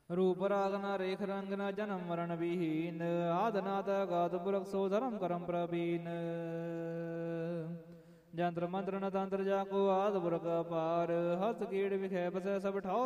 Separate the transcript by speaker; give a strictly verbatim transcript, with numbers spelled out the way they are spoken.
Speaker 1: ਰੂਪ ਰਾਗ ਨਾ ਰੇਖ ਰੰਗ ਨਾ ਜਨਮ ਮਰਨ ਵਿਹੀਨ, ਆਦ ਨਾਦ ਅਗਾਧ ਪੁਰਖ ਸੋ ਧਰਮ ਕਰਮ ਪ੍ਰਬੀਨ। ਜੰਤਰ ਮੰਤਰ ਨ ਤੰਤਰ ਜਾ ਕੋ ਆਦ ਪੁਰਖ ਅਪਾਰ, ਹਸਤ ਕੀੜ ਵਿਖੇ ਬਸੈ ਸਭ ਠਾਉ